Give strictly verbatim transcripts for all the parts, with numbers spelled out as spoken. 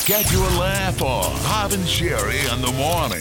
Get your laugh on. Bob and Sherry in the morning.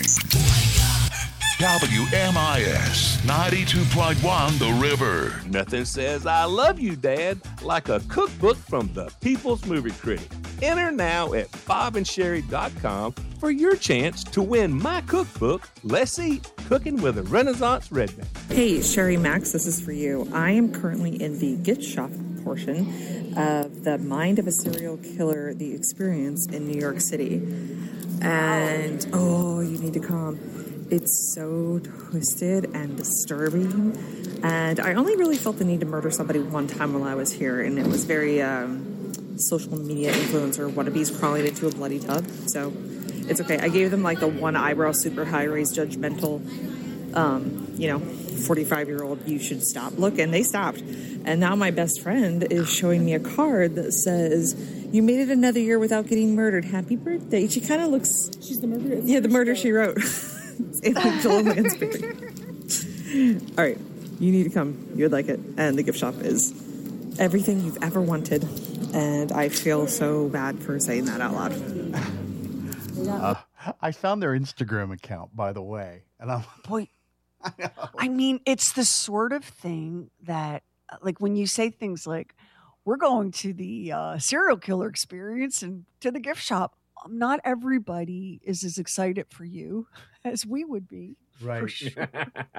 W M I S ninety-two point one The River. Nothing says I love you, Dad, like a cookbook from the People's Movie Critic. Enter now at bob and sherry dot com for your chance to win my cookbook, Let's Eat, Cooking with a Renaissance Redneck. Hey, Sherry Max, this is for you. I am currently in the gift shop portion of The Mind of a Serial Killer, The Experience in New York City. And, oh, you need to come. It's so twisted and disturbing. And I only really felt the need to murder somebody one time while I was here, and it was very um, social media influencer wannabes crawling into a bloody tub. So it's okay. I gave them like the one eyebrow super high raised judgmental, um, you know, forty-five-year-old, you should stop look, and they stopped. And now my best friend is showing me a card that says, you made it another year without getting murdered. Happy birthday. She kind of looks... She's the murderer. Yeah, the murder she wrote. It's Joel Lansbury. All right, you need to come. You'd like it. And the gift shop is everything you've ever wanted. And I feel so bad for saying that out loud. Uh, I found their Instagram account, by the way. And I'm Boy, I, I mean, it's the sort of thing that, like, when you say things like, we're going to the uh, serial killer experience and to the gift shop, not everybody is as excited for you as we would be. Right. For sure.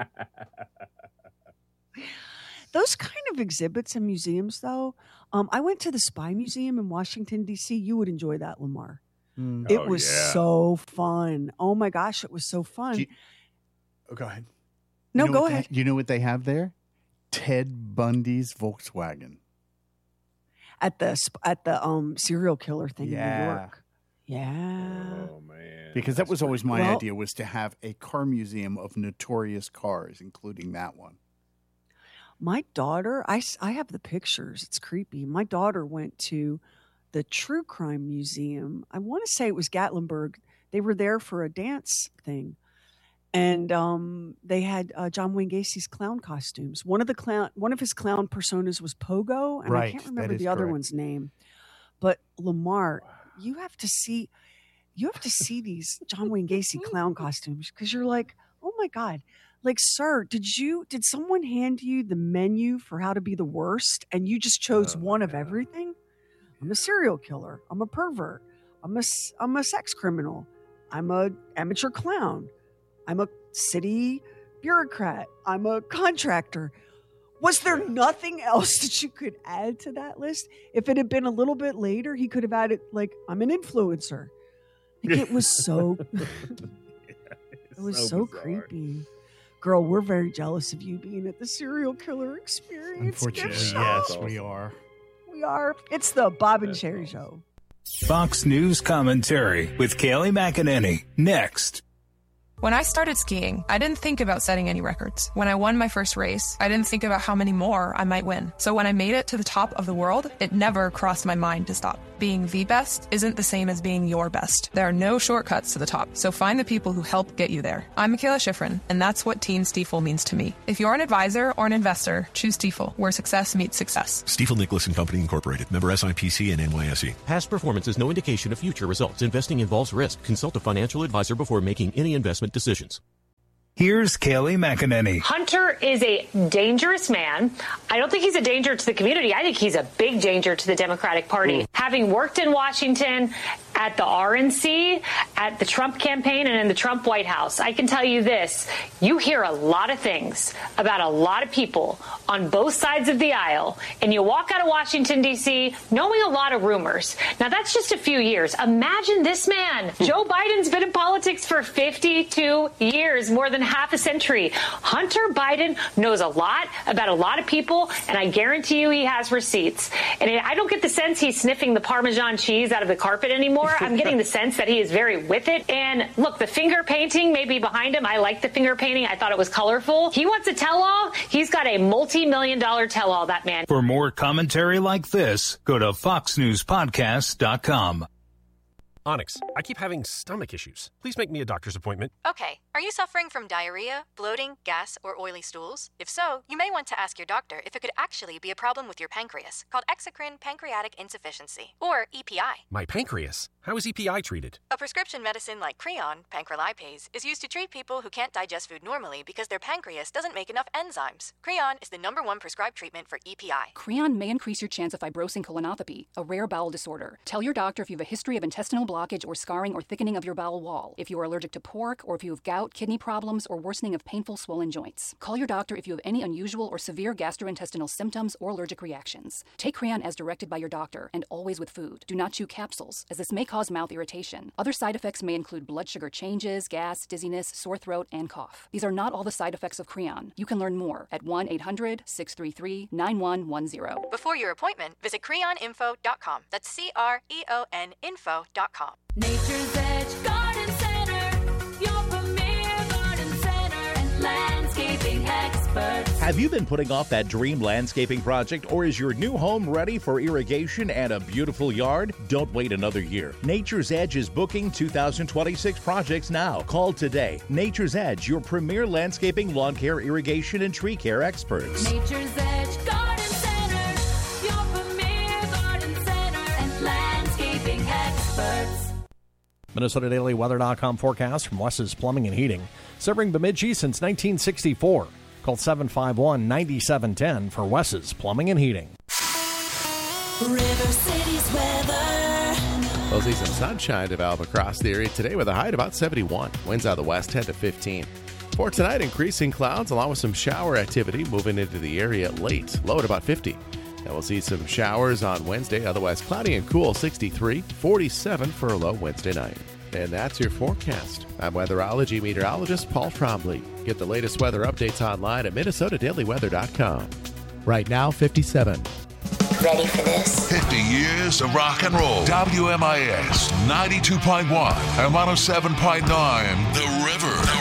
Those kind of exhibits and museums, though, um, I went to the Spy Museum in Washington, D C. You would enjoy that, Lamar. Mm. It Oh, was yeah. so fun. Oh, my gosh, it was so fun. Do you- oh, go ahead. no, You know go what ahead. They, you know what they have there? Ted Bundy's Volkswagen. At the sp- at the um serial killer thing in New Yeah. York. Yeah. Oh, man. Because that was always my Well- idea, was to have a car museum of notorious cars, including that one. My daughter, I, s- I have the pictures. It's creepy. My daughter went to the True Crime Museum. I want to say it was Gatlinburg. They were there for a dance thing. And um, they had uh, John Wayne Gacy's clown costumes. One of the clown, one of his clown personas was Pogo, and I Right, can't that remember is the other correct. one's name. But Lamar, you have to see, you have to see these John Wayne Gacy clown costumes, because you're like, oh my God, like, sir, did you, did someone hand you the menu for how to be the worst, and you just chose Oh, one of yeah. everything? I'm a serial killer. I'm a pervert. I'm a, s- I'm a sex criminal. I'm a amateur clown. I'm a city bureaucrat. I'm a contractor. Was there nothing else that you could add to that list? If it had been a little bit later, he could have added, like, I'm an influencer. Like, it was so, it was so, bizarre. creepy. Girl, we're very jealous of you being at the serial killer experience. Unfortunately, gift yes, shop. we are. We are. It's the Bob and That's Sherry awesome. Show. Fox News Commentary with Kaylee McEnany. Next. When I started skiing, I didn't think about setting any records. When I won my first race, I didn't think about how many more I might win. So when I made it to the top of the world, it never crossed my mind to stop. Being the best isn't the same as being your best. There are no shortcuts to the top, so find the people who help get you there. I'm Michaela Schifrin, and that's what Team Stiefel means to me. If you're an advisor or an investor, choose Stiefel, where success meets success. Stiefel Nicholas and Company Incorporated. Member S I P C and N Y S E. Past performance is no indication of future results. Investing involves risk. Consult a financial advisor before making any investment decisions. Here's Kaylee McEnany. Hunter is a dangerous man. I don't think he's a danger to the community. I think he's a big danger to the Democratic Party. Mm. Having worked in Washington at the R N C, at the Trump campaign, and in the Trump White House, I can tell you this. You hear a lot of things about a lot of people on both sides of the aisle, and you walk out of Washington, D C, knowing a lot of rumors. Now, that's just a few years. Imagine this man. Joe Biden's been in politics for fifty-two years, more than half a century. Hunter Biden knows a lot about a lot of people, and I guarantee you he has receipts. And I don't get the sense he's sniffing the Parmesan cheese out of the carpet anymore. I'm getting the sense that he is very with it. And look, the finger painting may be behind him. I like the finger painting. I thought it was colorful. He wants a tell-all. He's got a multi-million dollar tell-all, that man. For more commentary like this, go to fox news podcast dot com. Onyx, I keep having stomach issues. Please make me a doctor's appointment. Okay. Are you suffering from diarrhea, bloating, gas, or oily stools? If so, you may want to ask your doctor if it could actually be a problem with your pancreas, called exocrine pancreatic insufficiency, or E P I. My pancreas? How is E P I treated? A prescription medicine like Creon, pancrelipase, is used to treat people who can't digest food normally because their pancreas doesn't make enough enzymes. Creon is the number one prescribed treatment for E P I. Creon may increase your chance of fibrosing colonopathy, a rare bowel disorder. Tell your doctor if you have a history of intestinal blockage or scarring or thickening of your bowel wall, if you are allergic to pork, or if you have gout, kidney problems, or worsening of painful swollen joints. Call your doctor if you have any unusual or severe gastrointestinal symptoms or allergic reactions. Take Creon as directed by your doctor, and always with food. Do not chew capsules, as this may cause mouth irritation. Other side effects may include blood sugar changes, gas, dizziness, sore throat, and cough. These are not all the side effects of Creon. You can learn more at one eight hundred, six three three, nine one one zero. Before your appointment, visit creon info dot com. That's C R E O N info dot com. Nature's Edge Garden Center, your premier garden center and landscaping experts. Have you been putting off that dream landscaping project, or is your new home ready for irrigation and a beautiful yard? Don't wait another year. Nature's Edge is booking two thousand twenty-six projects now. Call today. Nature's Edge, your premier landscaping, lawn care, irrigation, and tree care experts. Nature's Edge Garden Center, your premier garden center and landscaping experts. Minnesota Daily Weather dot com forecast from Wes's Plumbing and Heating. Serving Bemidji since nineteen sixty-four. Call seven five one, nine seven one zero for Wes's Plumbing and Heating. River City's weather. We'll see some sunshine develop across the area today with a high at about seventy-one. Winds out of the west ten to fifteen. For tonight, increasing clouds along with some shower activity moving into the area late. Low at about fifty. And we'll see some showers on Wednesday, otherwise cloudy and cool, sixty-three, forty-seven for a low Wednesday night. And that's your forecast. I'm weatherology meteorologist Paul Trombley. Get the latest weather updates online at Minnesota Daily Weather dot com. Right now, fifty-seven. Ready for this? fifty years of rock and roll. W M I S ninety-two point one and one oh seven point nine. The River.